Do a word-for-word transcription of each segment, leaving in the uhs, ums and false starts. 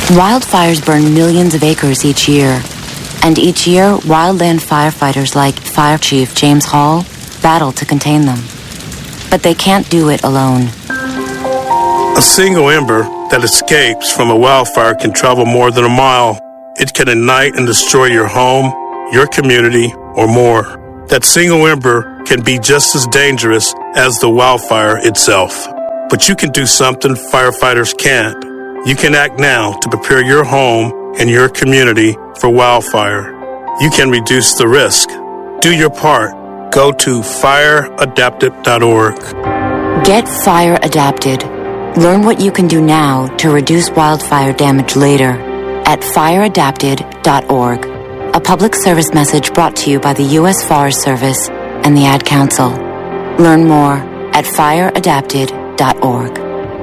Wildfires burn millions of acres each year. And each year, wildland firefighters like Fire Chief James Hall battle to contain them. But they can't do it alone. A single ember that escapes from a wildfire can travel more than a mile. It can ignite and destroy your home, your community, or more. That single ember can be just as dangerous as the wildfire itself. But you can do something firefighters can't. You can act now to prepare your home and your community for wildfire. You can reduce the risk. Do your part. Go to fire adapted dot org. Get fire adapted. Learn what you can do now to reduce wildfire damage later at fire adapted dot org. A public service message brought to you by the U S Forest Service and the Ad Council. Learn more at fire adapted dot org.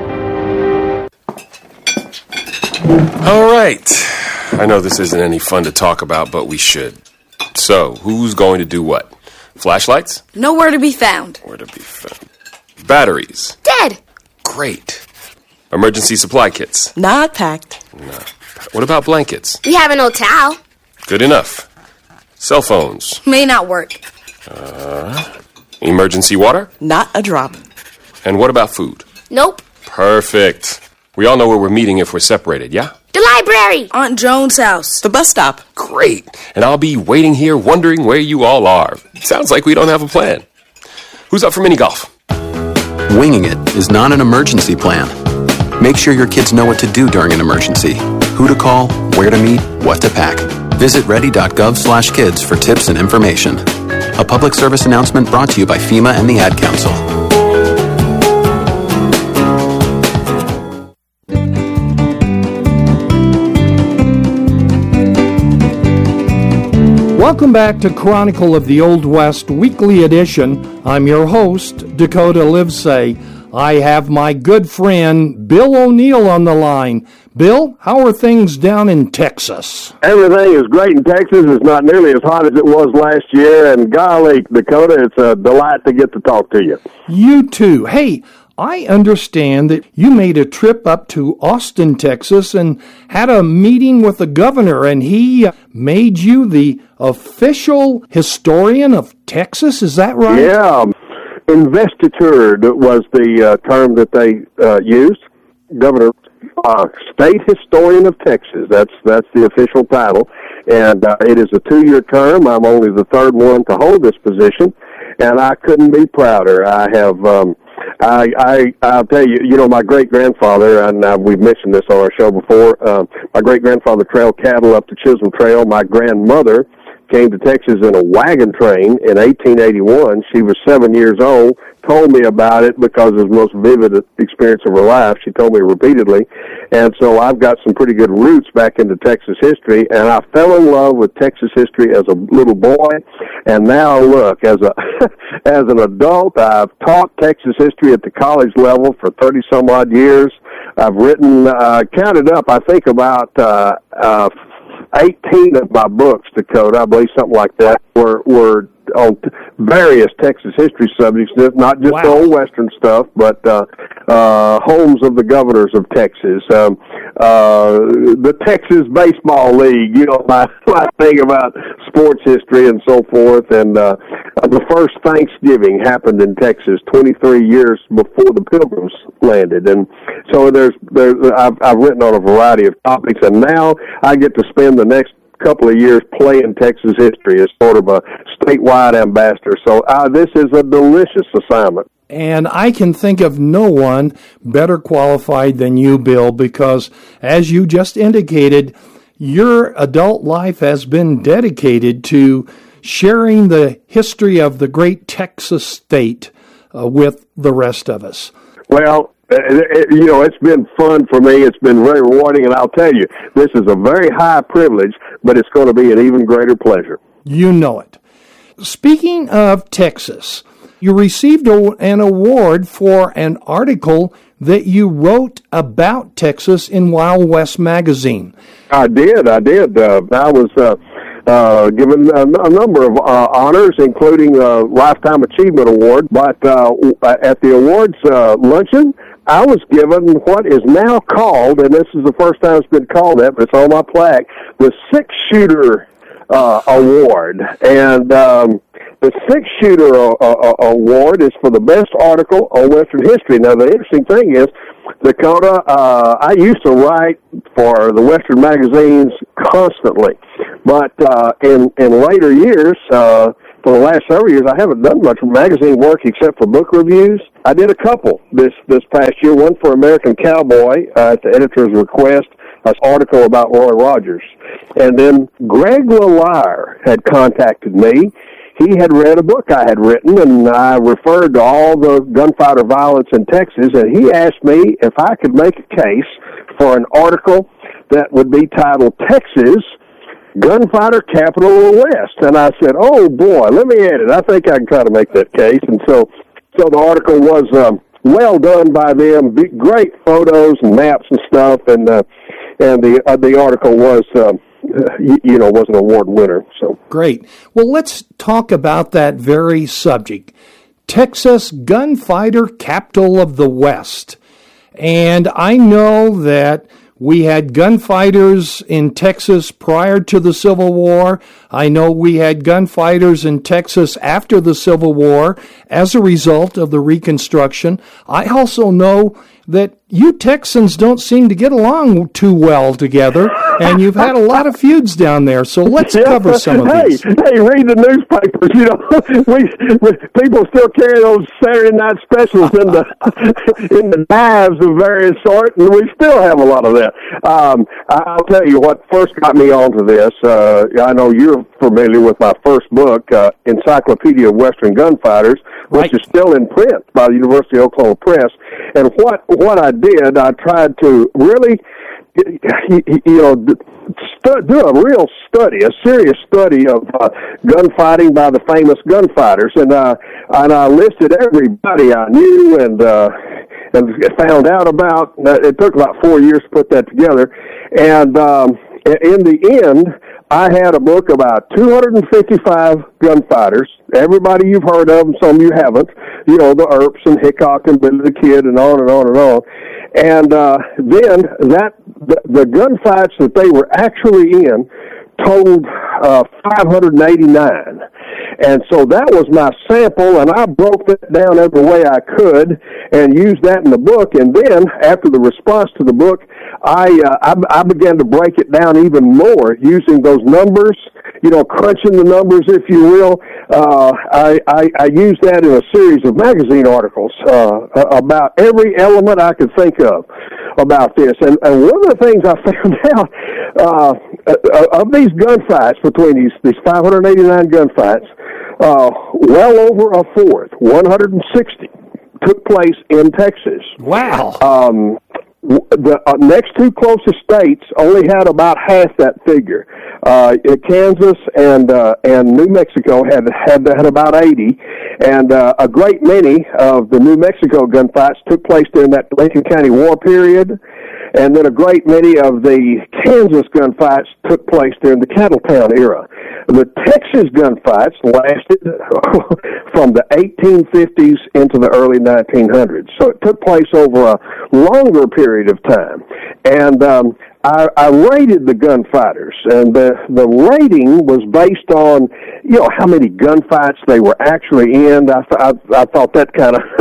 All right. I know this isn't any fun to talk about, but we should. So, who's going to do what? Flashlights? Nowhere to be found. Where to be found. Batteries? Dead. Great. Emergency supply kits? Not packed. No. What about blankets? We have an old towel. Good enough. Cell phones? May not work. Uh, emergency water? Not a drop. And what about food? Nope. Perfect. We all know where we're meeting if we're separated, yeah? The library. Aunt Joan's house. The bus stop. Great. And I'll be waiting here wondering where you all are. Sounds like we don't have a plan. Who's up for mini golf? Winging it is not an emergency plan. Make sure your kids know what to do during an emergency. Who to call, where to meet, what to pack. Visit ready dot gov slash kids for tips and information. A public service announcement brought to you by FEMA and the Ad Council. Welcome back to Chronicle of the Old West Weekly Edition. I'm your host, Dakota Livesay. I have my good friend Bill O'Neill on the line. Bill, how are things down in Texas? Everything is great in Texas. It's not nearly as hot as it was last year. And golly, Dakota, it's a delight to get to talk to you. You too. Hey, I understand that you made a trip up to Austin, Texas, and had a meeting with the governor, and he made you the official historian of Texas. Is that right? Yeah. Investitured was the uh, term that they uh, used. Governor, uh, State Historian of Texas. That's that's the official title. And uh, it is a two-year term. I'm only the third one to hold this position, and I couldn't be prouder. I have... Um, I, I, I'll tell you, you know, my great-grandfather, and uh, we've mentioned this on our show before, uh, my great-grandfather trailed cattle up the Chisholm Trail. My grandmother came to Texas in a wagon train in eighteen eighty-one. She was seven years old, told me about it because it was the most vivid experience of her life. She told me repeatedly. And so I've got some pretty good roots back into Texas history, and I fell in love with Texas history as a little boy. And now, look, as a as an adult, I've taught Texas history at the college level for thirty-some-odd years. I've written, uh, counted up, I think, about uh, uh, eighteen of my books, Dakota, I believe something like that, were, were on various Texas history subjects, not just wow. the old Western stuff, but uh, uh, homes of the governors of Texas, um, uh, the Texas Baseball League, you know, my, my thing about sports history and so forth, and uh, the first Thanksgiving happened in Texas twenty-three years before the Pilgrims landed, and so there's, there's I've, I've written on a variety of topics, and now I get to spend the next couple of years playing Texas history as sort of a statewide ambassador. So uh, this is a delicious assignment. And I can think of no one better qualified than you, Bill, because as you just indicated, your adult life has been dedicated to sharing the history of the great Texas state uh, with the rest of us. Well, you know, it's been fun for me. It's been very rewarding, and I'll tell you, this is a very high privilege, but it's going to be an even greater pleasure. You know it. Speaking of Texas, you received a, an award for an article that you wrote about Texas in Wild West magazine. I did. I did. Uh, I was uh, uh, given a, a number of uh, honors, including a Lifetime Achievement Award. But uh, at the awards uh, luncheon, I was given what is now called, and this is the first time it's been called that, but it's on my plaque, the Six Shooter uh, Award. And um, the Six Shooter uh, uh, Award is for the best article on Western history. Now, the interesting thing is, Dakota, uh, I used to write for the Western magazines constantly, but uh, in, in later years, uh, for the last several years, I haven't done much magazine work except for book reviews. I did a couple this this past year, one for American Cowboy uh, at the editor's request, an article about Roy Rogers. And then Greg Lalire had contacted me. He had read a book I had written, and I referred to all the gunfighter violence in Texas, and he asked me if I could make a case for an article that would be titled Texas, Gunfighter Capital of the West. And I said, oh, boy, let me edit. I think I can try to make that case. And so so the article was um, well done by them, big, great photos and maps and stuff, and uh, and the uh, the article was, um, you, you know, was an award winner. So great. Well, let's talk about that very subject. Texas, Gunfighter Capital of the West. And I know that we had gunfighters in Texas prior to the Civil War. I know we had gunfighters in Texas after the Civil War as a result of the Reconstruction. I also know that you Texans don't seem to get along too well together, and you've had a lot of feuds down there. So let's cover some of hey, these. Hey, read the newspapers. You know, we, we people still carry those Saturday night specials in the in the knives of various sort, and we still have a lot of that. Um, I'll tell you what first got me onto this. Uh, I know you're familiar with my first book, uh, Encyclopedia of Western Gunfighters, which Right. is still in print by the University of Oklahoma Press. And what what I did, I tried to really, you know, stu- do a real study, a serious study of uh, gunfighting by the famous gunfighters, and uh, and I listed everybody I knew and uh, and found out about. It took about four years to put that together, and um, in the end, I had a book about two hundred fifty-five gunfighters, everybody you've heard of and some you haven't, you know, the Earps and Hickok and Billy the Kid and on and on and on. And uh, then that the, the gunfights that they were actually in totaled uh, five hundred eighty-nine. And so that was my sample, and I broke that down every way I could and used that in the book. And then, after the response to the book, I, uh, I, I began to break it down even more using those numbers, you know, crunching the numbers, if you will. Uh, I, I, I used that in a series of magazine articles uh, about every element I could think of about this. And, and one of the things I found out uh, of these gunfights, between these, these five hundred eighty-nine gunfights, uh, well over a fourth, one hundred sixty, took place in Texas. Wow. Um, the uh, next two closest states only had about half that figure. Uh, Kansas and uh, and New Mexico had had had about eighty, and uh, a great many of the New Mexico gunfights took place during that Lincoln County War period, and then a great many of the Kansas gunfights took place during the Cattletown era. The Texas gunfights lasted from the eighteen fifties into the early nineteen hundreds, so it took place over a longer period of time. And um, I, I rated the gunfighters, and the the rating was based on, you know, how many gunfights they were actually in. I I, I thought that kind of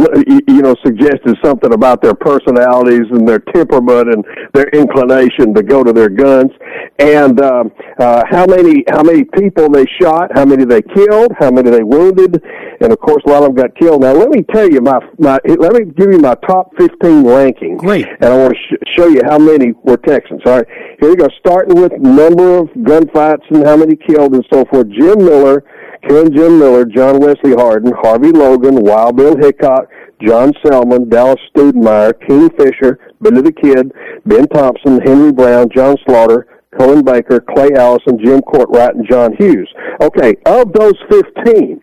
you know suggested something about their personalities and their temperament and their inclination to go to their guns, and um, uh, how many how many people they shot, how many they killed, how many they wounded, and of course a lot of them got killed. Now let me tell you my my let me give you my top fifteen ranking. Great. And I want to sh- show you how many were Texans. All right, here we go. Starting with number of gunfights and how many killed and so forth. Jim Miller, Killing Jim Miller, John Wesley Hardin, Harvey Logan, Wild Bill Hickok, John Selman, Dallas Studemeyer, King Fisher, Billy the Kid, Ben Thompson, Henry Brown, John Slaughter, Colin Baker, Clay Allison, Jim Courtwright, and John Hughes. Okay, of those fifteen,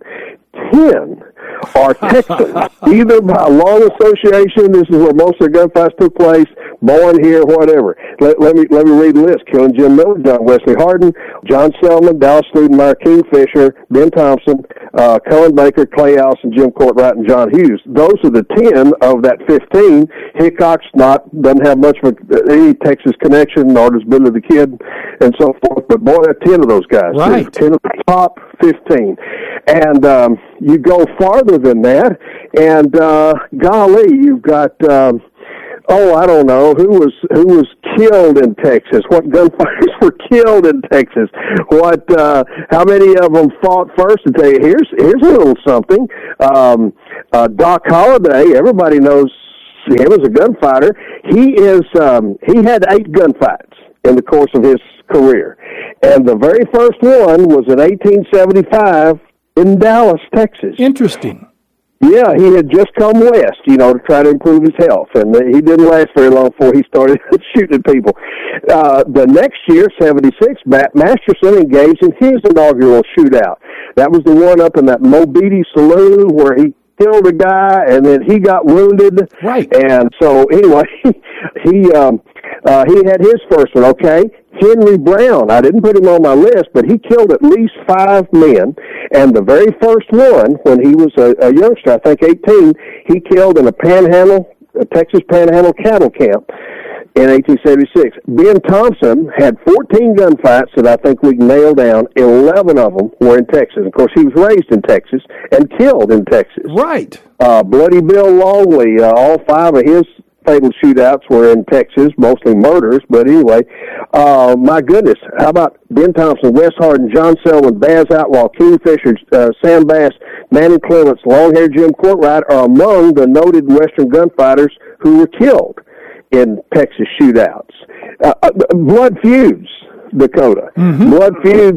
ten are Texans, either by long association, this is where most of the gunfights took place, born here, whatever. Let, let me let me read the list. Killing Jim Miller, John Wesley Hardin, John Selman, Dallas Studemeyer, Kingfisher, Ben Thompson, uh, Cullen Baker, Clay Allison, Jim Courtwright, and John Hughes. Those are the ten of that fifteen. Hickok's not doesn't have much of a, any Texas connection, nor does Billy the Kid, and so forth. But boy, there are ten of those guys. Right. Ten of the top fifteen. And um, you go farther than that, and uh, golly, you've got. Um, Oh, I don't know who was who was killed in Texas. What gunfighters were killed in Texas? What? Uh, how many of them fought first? And tell you, here's here's a little something. Um, uh, Doc Holliday. Everybody knows him as a gunfighter. He is. Um, he had eight gunfights in the course of his career, and the very first one was in eighteen seventy-five in Dallas, Texas. Interesting. Yeah, he had just come west, you know, to try to improve his health, and he didn't last very long before he started shooting at people. Uh, the next year, seventy-six, Matt Masterson engaged in his inaugural shootout. That was the one up in that Mobetti Saloon where he killed a guy, and then he got wounded. Right. And so, anyway, he um, uh, he had his first one, okay? Henry Brown, I didn't put him on my list, but he killed at least five men. And the very first one, when he was a, a youngster, I think eighteen, he killed in a panhandle, a Texas panhandle cattle camp in eighteen seventy-six. Ben Thompson had fourteen gunfights that I think we can nail down. eleven of them were in Texas. Of course, he was raised in Texas and killed in Texas. Right. Uh, Bloody Bill Longley, uh, all five of his fatal shootouts were in Texas, mostly murders, but anyway, uh, my goodness, how about Ben Thompson, Wes Hardin, John Selwyn, Baz Outlaw, Kingfisher, uh, Sam Bass, Manny Clements, long-haired Jim Courtwright are among the noted Western gunfighters who were killed in Texas shootouts. Uh, uh, blood feuds, Dakota. Mm-hmm. Blood feuds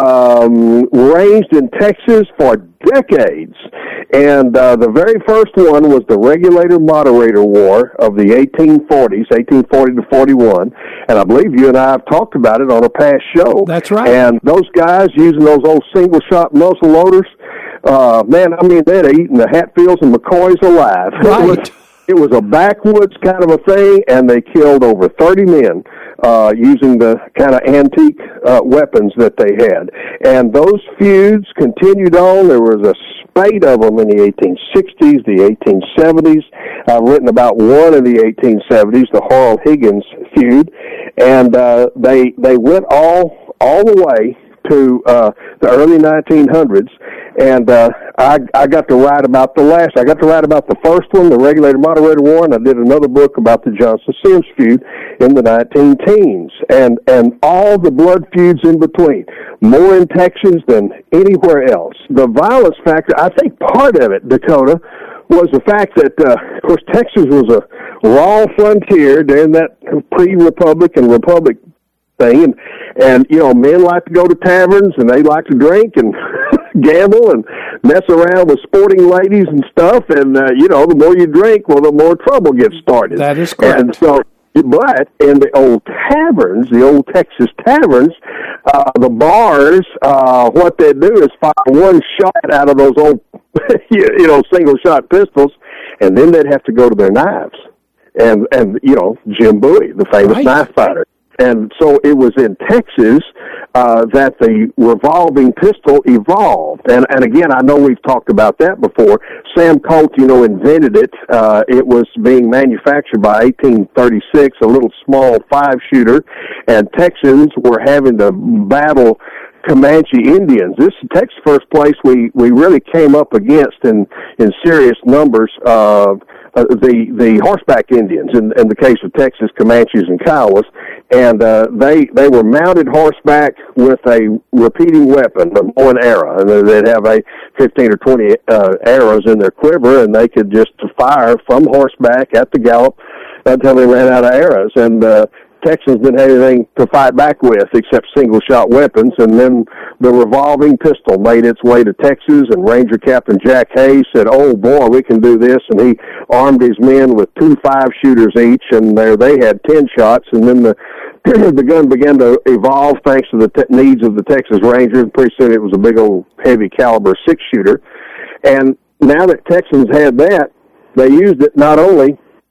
um, ranged in Texas for decades. And uh, the very first one was the Regulator-Moderator War of the eighteen forties, eighteen forty to forty-one. And I believe you and I have talked about it on a past show. That's right. And those guys using those old single-shot muzzle loaders, uh, man, I mean, they're eating the Hatfields and McCoys alive. Right. It was, it was a backwoods kind of a thing, and they killed over thirty men uh, using the kind of antique uh, weapons that they had. And those feuds continued on. There was a spate of them in the eighteen sixties, the eighteen seventies. I've written about one in the eighteen seventies, the Harl Higgins feud, and uh, they they went all all the way to uh, the early nineteen hundreds, and uh, I, I got to write about the last. I got to write about the first one, the Regulator-Moderator War, and I did another book about the Johnson-Sims feud in the nineteen teens, and, and all the blood feuds in between, more in Texas than anywhere else. The violence factor, I think part of it, Dakota, was the fact that, uh, of course, Texas was a raw frontier during that pre-Republic and Republic thing, and, and, you know, men like to go to taverns, and they like to drink and gamble and mess around with sporting ladies and stuff, and, uh, you know, the more you drink, well, the more trouble gets started. That is correct. And so, but in the old taverns, the old Texas taverns, uh, the bars, uh, what they do is fire one shot out of those old, you know, single-shot pistols, and then they'd have to go to their knives. And, and you know, Jim Bowie, the famous right. knife fighter. And so it was in Texas uh, that the revolving pistol evolved. And, and again, I know we've talked about that before. Sam Colt, you know, invented it. Uh, it was being manufactured by eighteen thirty-six, a little small five-shooter, and Texans were having to battle Comanche Indians. This is Texas' first place we, we really came up against in, in serious numbers uh, uh, the the horseback Indians, in, in the case of Texas, Comanches and Kiowas, and uh, they they were mounted horseback with a repeating weapon, a bow and arrow, and they'd have a fifteen or twenty uh, arrows in their quiver, and they could just fire from horseback at the gallop until they ran out of arrows. And uh, Texans didn't have anything to fight back with except single-shot weapons, and then the revolving pistol made its way to Texas, and Ranger Captain Jack Hayes said, oh, boy, we can do this, and he armed his men with two five-shooters each, and there they had ten shots, and then the the gun began to evolve thanks to the te- needs of the Texas Rangers. Pretty soon it was a big old heavy-caliber six-shooter, and now that Texans had that, they used it not only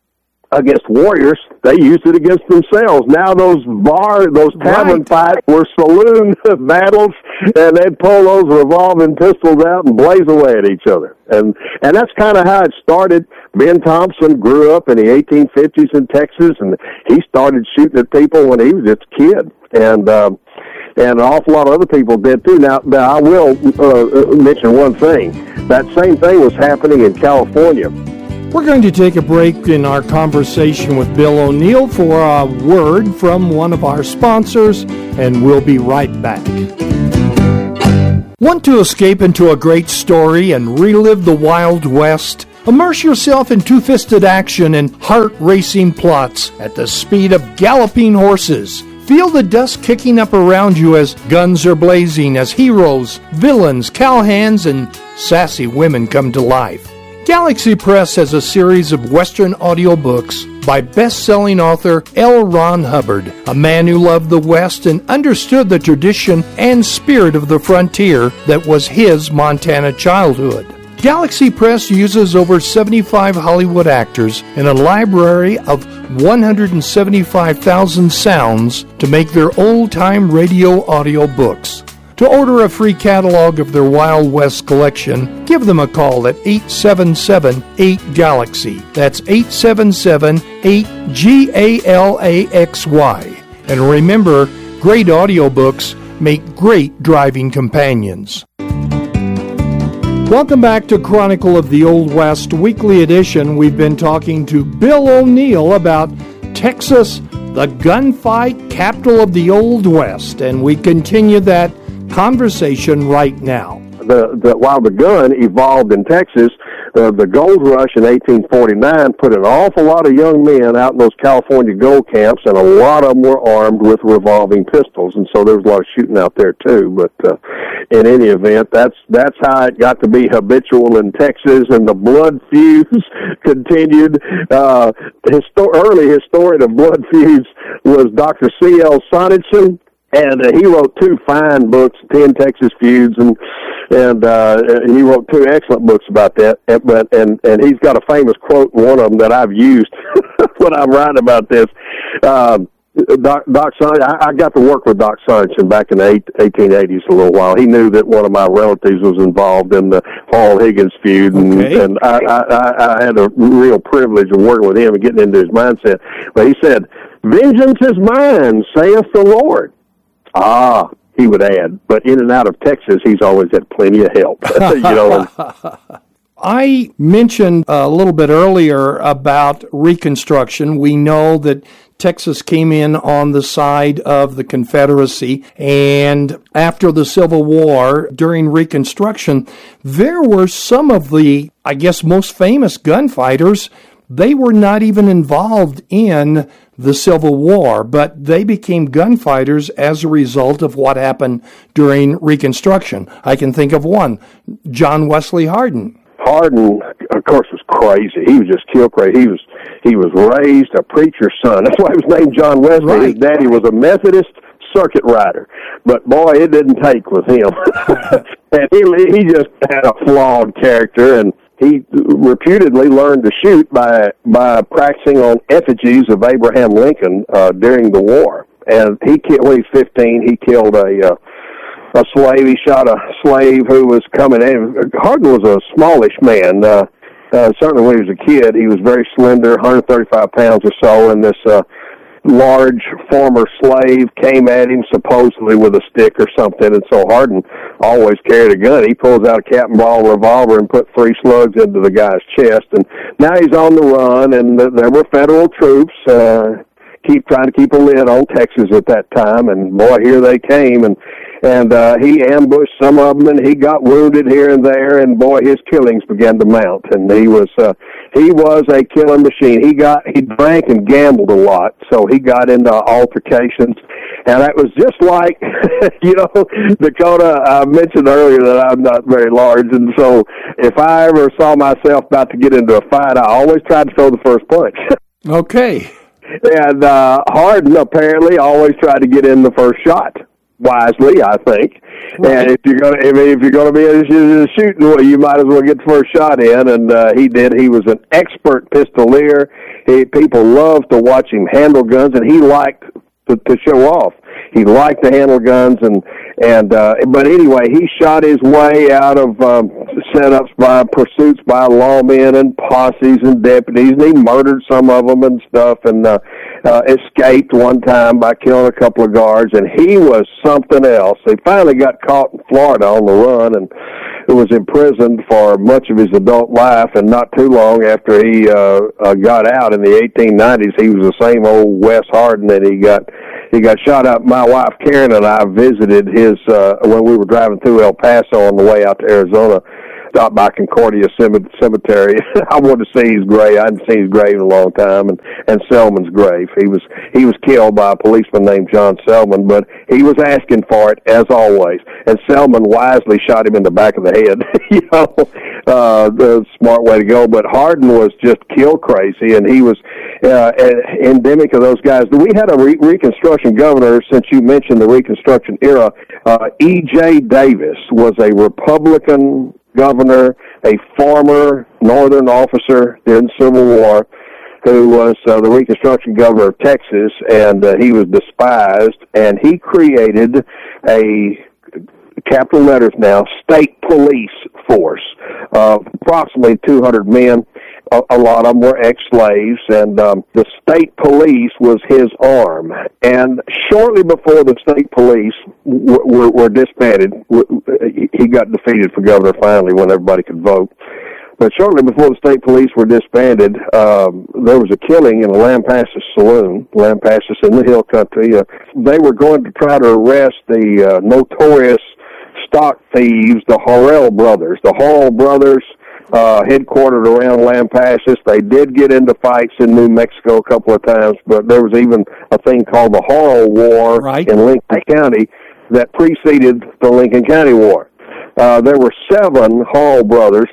against warriors, they used it against themselves. Now those bar, those tavern right. fights were saloon battles, and they'd pull those revolving pistols out and blaze away at each other. And and that's kind of how it started. Ben Thompson grew up in the eighteen fifties in Texas, and he started shooting at people when he was just a kid. And um, and an awful lot of other people did too. Now, now I will uh, mention one thing. That same thing was happening in California. We're going to take a break in our conversation with Bill O'Neil for a word from one of our sponsors, and we'll be right back. Want to escape into a great story and relive the Wild West? Immerse yourself in two-fisted action and heart-racing plots at the speed of galloping horses. Feel the dust kicking up around you as guns are blazing, as heroes, villains, cowhands, and sassy women come to life. Galaxy Press has a series of Western audiobooks by best-selling author L. Ron Hubbard, a man who loved the West and understood the tradition and spirit of the frontier that was his Montana childhood. Galaxy Press uses over seventy-five Hollywood actors and a library of one hundred seventy-five thousand sounds to make their old-time radio audio books. To order a free catalog of their Wild West collection, give them a call at eight seven seven, eight, Galaxy. That's eight seven seven, eight, G A L A X Y. And remember, great audiobooks make great driving companions. Welcome back to Chronicle of the Old West Weekly Edition. We've been talking to Bill O'Neil about Texas, the gunfight capital of the Old West, and we continue that conversation right now. The, the, while the gun evolved in Texas, uh, the gold rush in eighteen forty-nine put an awful lot of young men out in those California gold camps, and a lot of them were armed with revolving pistols, and so there was a lot of shooting out there too. But uh, in any event, that's that's how it got to be habitual in Texas, and the blood feuds continued. Uh, histo- early historian of blood feuds was Doctor C L Sonnichsen. And uh, he wrote two fine books, Ten Texas Feuds, and and uh, he wrote two excellent books about that. And, but and and he's got a famous quote in one of them that I've used when I'm writing about this. Um, Doc, Doc Son, I, I got to work with Doc Sonnichsen back in the eight, eighteen eighties a little while. He knew that one of my relatives was involved in the Paul Higgins feud, and, okay. and I, I, I had a real privilege of working with him and getting into his mindset. But he said, "Vengeance is mine, saith the Lord." Ah, he would add, but in and out of Texas, he's always had plenty of help. you know. I mentioned a little bit earlier about Reconstruction. We know that Texas came in on the side of the Confederacy, and after the Civil War, during Reconstruction, there were some of the, I guess, most famous gunfighters. They were not even involved in the Civil War, but they became gunfighters as a result of what happened during Reconstruction. I can think of one, John Wesley Hardin. Hardin, of course, was crazy. He was just kill crazy. He was he was raised a preacher's son. That's why he was named John Wesley. Right. His daddy was a Methodist circuit rider, but boy, it didn't take with him. And he he just had a flawed character, and he reputedly learned to shoot by by practicing on effigies of Abraham Lincoln uh, during the war. And he killed, when he was fifteen, he killed a uh, a slave. He shot a slave who was coming in. Hardin was a smallish man. Uh, uh, certainly when he was a kid, he was very slender, one hundred thirty-five pounds or so, and this uh, large former slave came at him supposedly with a stick or something, and so Hardin always carried a gun. He pulls out a Captain Ball revolver and put three slugs into the guy's chest, and now he's on the run, and th- there were federal troops uh, keep trying to keep a lid on Texas at that time, and boy, here they came, and and uh, he ambushed some of them, and he got wounded here and there, and boy, his killings began to mount, and he was uh, he was a killing machine. He got he drank and gambled a lot, so he got into altercations, and it was just like, you know, Dakota, I mentioned earlier that I'm not very large, and so if I ever saw myself about to get into a fight, I always tried to throw the first punch. Okay. And uh, Hardin apparently always tried to get in the first shot. Wisely, I think. Right. And if you're gonna, I mean, if you're gonna be a shooting, well, you might as well get the first shot in. And uh, he did. He was an expert pistolier. He, people loved to watch him handle guns, and he liked to, to show off. He liked to handle guns, and and uh, but anyway, he shot his way out of um, setups by pursuits by lawmen and posses and deputies, and he murdered some of them and stuff, and uh, uh, escaped one time by killing a couple of guards. And he was something else. He finally got caught in Florida on the run, and was imprisoned for much of his adult life. And not too long after he uh, uh, got out in the eighteen nineties, he was the same old Wes Hardin, and he got he got shot up. My wife Karen and I visited his uh, when we were driving through El Paso on the way out to Arizona. Stopped by Concordia Cemetery. I wanted to see his grave. I hadn't seen his grave in a long time, and and Selman's grave. He was he was killed by a policeman named John Selman, but he was asking for it as always. And Selman wisely shot him in the back of the head. you know, uh, the smart way to go. But Hardin was just kill crazy, and he was uh, endemic of those guys. We had a re- Reconstruction governor, since you mentioned the Reconstruction era. Uh, E J Davis was a Republican governor, a former Northern officer during the Civil War, who was uh, the Reconstruction governor of Texas, and uh, he was despised, and he created a, capital letters now, state police force of approximately two hundred men. A, a lot of them were ex-slaves, and um, the state police was his arm. And shortly before the state police w- were, were disbanded, w- he got defeated for governor finally when everybody could vote. But shortly before the state police were disbanded, um, there was a killing in a Lampasas saloon, Lampasas in the hill country. Uh, they were going to try to arrest the uh, notorious stock thieves, the Harrell brothers. The Harrell brothers, uh, headquartered around Lampasas. They did get into fights in New Mexico a couple of times, but there was even a thing called the Harrell War right. in Lincoln County that preceded the Lincoln County War. Uh, there were seven Harrell brothers.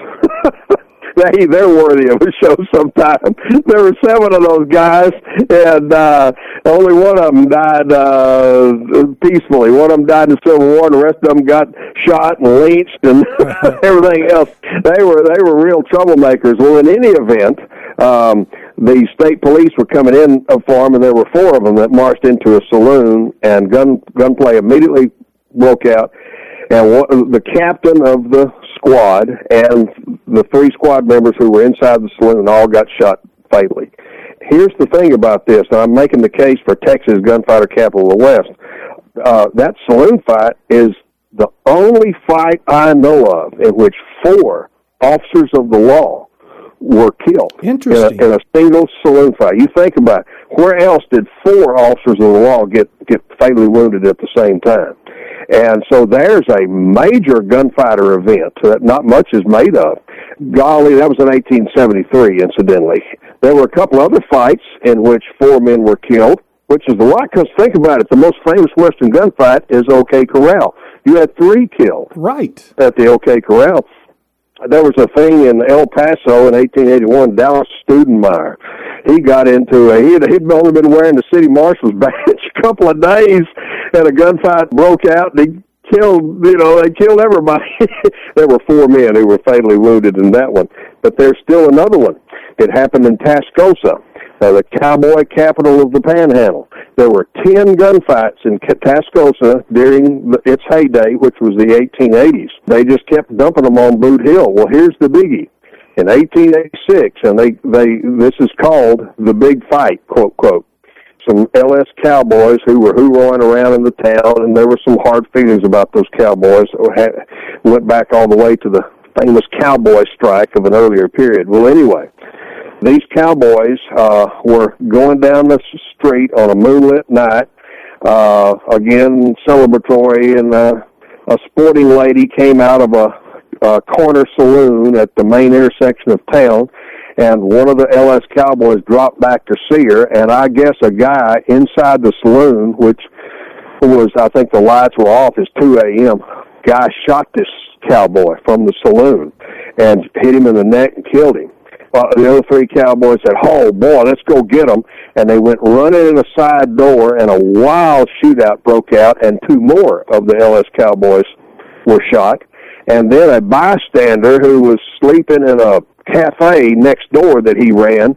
They, they're worthy of a show sometime. There were seven of those guys, and uh, only one of them died uh, peacefully. One of them died in the Civil War, and the rest of them got shot and lynched and everything else. They were they were real troublemakers. Well, in any event, um, the state police were coming in for them, and there were four of them that marched into a saloon, and gun gunplay immediately broke out. And one, the captain of the squad and the three squad members who were inside the saloon all got shot fatally. Here's the thing about this, and I'm making the case for Texas, gunfighter capital of the West. Uh, that saloon fight is the only fight I know of in which four officers of the law were killed. Interesting. In a, in a single saloon fight. You think about it. Where else did four officers of the law get, get fatally wounded at the same time? And so there's a major gunfighter event that not much is made of. Golly, that was in eighteen seventy-three, incidentally. There were a couple other fights in which four men were killed, which is a lot, because think about it, the most famous Western gunfight is OK Corral. You had three killed. Right. At the OK Corral. There was a thing in El Paso in eighteen eighty-one, Dallas Studenmeyer. He got into a, he'd, he'd only been wearing the city marshal's badge a couple of days, and a gunfight broke out, and he killed, you know, they killed everybody. There were four men who were fatally wounded in that one. But there's still another one. It happened in Tascosa, uh, the cowboy capital of the Panhandle. There were ten gunfights in Tascosa during the, its heyday, which was the eighteen eighties. They just kept dumping them on Boot Hill. Well, here's the biggie. In eighteen eighty-six, and they, they this is called the Big Fight, quote, quote. Some L S cowboys who were hoorahing around in the town, and there were some hard feelings about those cowboys. Had, went back all the way to the famous cowboy strike of an earlier period. Well, anyway, these cowboys uh, were going down the street on a moonlit night, uh, again, celebratory, and uh, a sporting lady came out of a, a corner saloon at the main intersection of town, and one of the L S cowboys dropped back to see her, and I guess a guy inside the saloon, which was, I think the lights were off, it's two a.m., guy shot this cowboy from the saloon and hit him in the neck and killed him. Uh, the other three cowboys said, oh, boy, let's go get them. And they went running in a side door, and a wild shootout broke out, and two more of the L S cowboys were shot. And then a bystander who was sleeping in a cafe next door that he ran,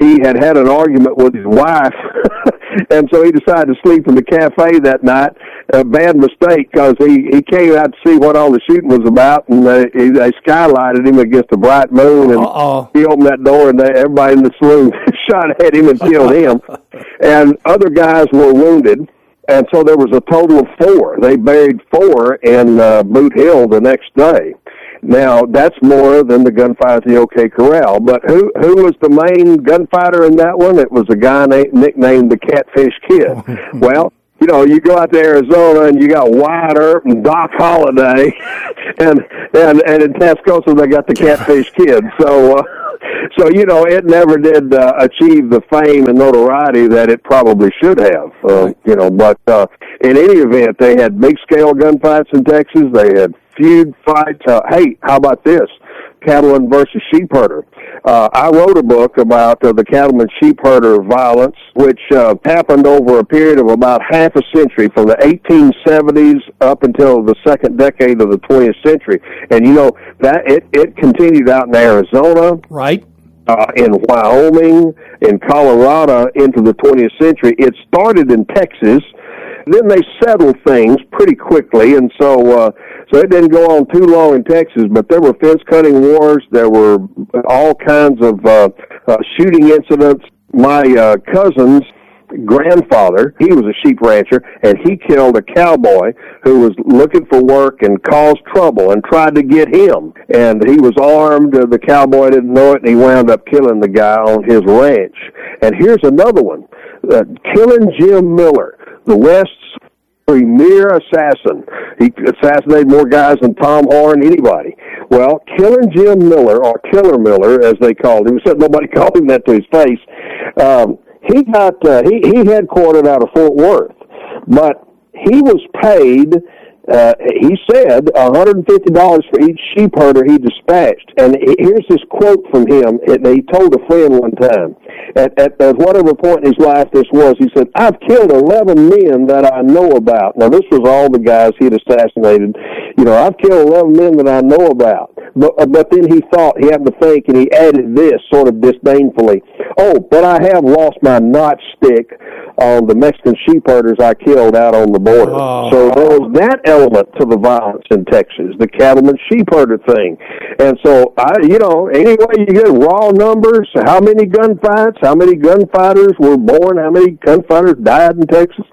he had had an argument with his wife, and so he decided to sleep in the cafe that night. A bad mistake, because he, he came out to see what all the shooting was about, and they, they skylighted him against a bright moon, and Uh-oh. he opened that door, and they, everybody in the saloon shot at him and killed him. And other guys were wounded, and so there was a total of four. They buried four in uh, Boot Hill the next day. Now, that's more than the gunfight at the OK Corral. But who who was the main gunfighter in that one? It was a guy named, nicknamed the Catfish Kid. Well, you know, you go out to Arizona and you got Wyatt Earp and Doc Holliday, and and and in Tascosa they got the Catfish Kid. So, uh, so you know, it never did uh, achieve the fame and notoriety that it probably should have. Uh, you know, but uh, in any event, they had big scale gunfights in Texas. They had feud fights. Uh, hey, how about this? Cattleman versus sheepherder. Uh, I wrote a book about uh, the cattleman sheepherder violence, which uh, happened over a period of about half a century, from the eighteen seventies up until the second decade of the twentieth century. And you know that it, it continued out in Arizona, right? Uh, in Wyoming, in Colorado, into the twentieth century. It started in Texas. Then they settled things pretty quickly, and so uh, so it didn't go on too long in Texas. But there were fence-cutting wars. There were all kinds of uh, uh, shooting incidents. My uh, cousin's grandfather, he was a sheep rancher, and he killed a cowboy who was looking for work and caused trouble and tried to get him. And he was armed. Uh, the cowboy didn't know it, and he wound up killing the guy on his ranch. And here's another one, uh, killing Jim Miller, the West's premier assassin. He assassinated more guys than Tom Horn, anybody. Well, killing Jim Miller, or Killer Miller, as they called him, except nobody called him that to his face, um, he got, uh, he, he headquartered out of Fort Worth, but he was paid, uh, he said, one hundred fifty dollars for each sheep herder he dispatched. And here's this quote from him, and he told a friend one time, at, at, at whatever point in his life this was, he said, I've killed eleven men that I know about. Now, this was all the guys he'd assassinated. You know, I've killed eleven men that I know about. But, but then he thought, he happened to think, and he added this sort of disdainfully, oh, but I have lost my notchstick on the Mexican sheep herders I killed out on the border. Oh. So there was that element to the violence in Texas, the cattleman sheep herder thing. And so, I, you know, anyway, you get raw numbers, how many gunfights, how many gunfighters were born, how many gunfighters died in Texas,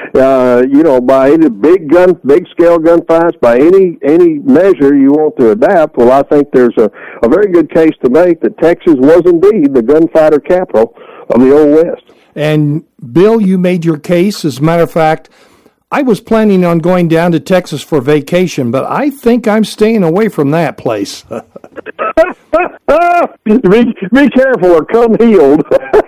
uh, you know, by any big gun, big scale gunfights, by any, any measure you want to adapt. Well, I think there's a, a very good case to make that Texas was indeed the gunfighter capital of the Old West. And, Bill, you made your case. As a matter of fact, I was planning on going down to Texas for vacation, but I think I'm staying away from that place. be, be careful or come healed.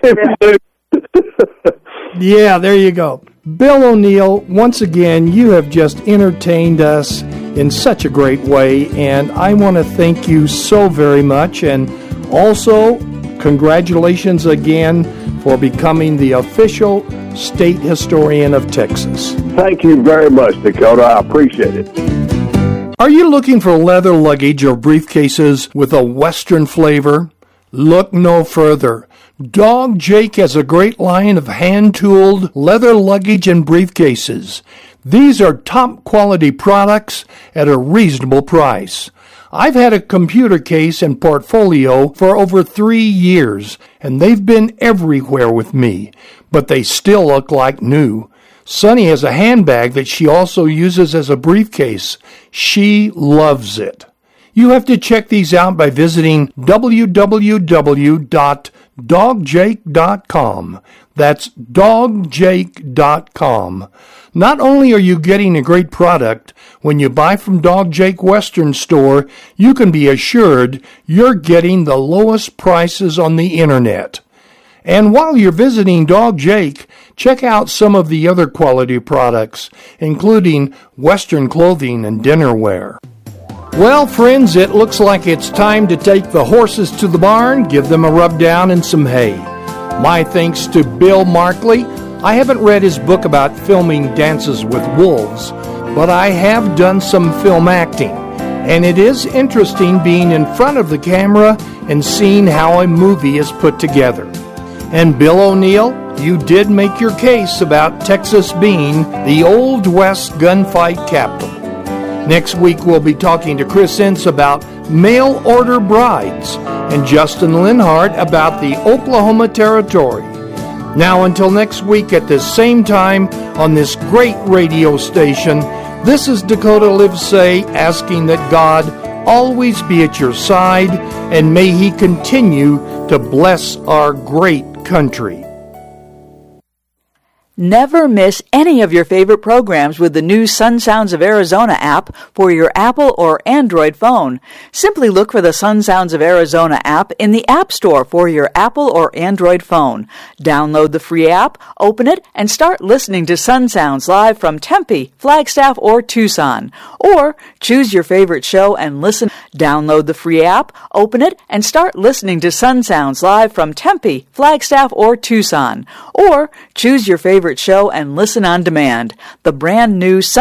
Yeah, there you go. Bill O'Neill, once again, you have just entertained us in such a great way, and I want to thank you so very much. And also, congratulations again for becoming the official state historian of Texas. Thank you very much, Dakota. I appreciate it. Are you looking for leather luggage or briefcases with a Western flavor? Look no further. Dog Jake has a great line of hand-tooled leather luggage and briefcases. These are top-quality products at a reasonable price. I've had a computer case and portfolio for over three years, and they've been everywhere with me, but they still look like new. Sunny has a handbag that she also uses as a briefcase. She loves it. You have to check these out by visiting w w w dot dog jake dot com. That's dog jake dot com. Not only are you getting a great product, when you buy from Dog Jake Western Store, you can be assured you're getting the lowest prices on the internet. And while you're visiting Dog Jake, check out some of the other quality products, including Western clothing and dinnerware. Well, friends, it looks like it's time to take the horses to the barn, give them a rub down and some hay. My thanks to Bill Markley. I haven't read his book about filming Dances with Wolves, but I have done some film acting, and it is interesting being in front of the camera and seeing how a movie is put together. And Bill O'Neill, you did make your case about Texas being the Old West gunfight capital. Next week we'll be talking to Chris Ince about mail order brides and Justin Linhart about the Oklahoma Territory. Now until next week at the same time on this great radio station, this is Dakota Livesay asking that God always be at your side and may He continue to bless our great country. Never miss any of your favorite programs with the new Sun Sounds of Arizona app for your Apple or Android phone. Simply look for the Sun Sounds of Arizona app in the App Store for your Apple or Android phone. Download the free app, open it, and start listening to Sun Sounds live from Tempe, Flagstaff, or Tucson. Or choose your favorite show and listen. Download the free app, open it, and start listening to Sun Sounds live from Tempe, Flagstaff, or Tucson. Or choose your favorite show and listen on demand. The brand new Sun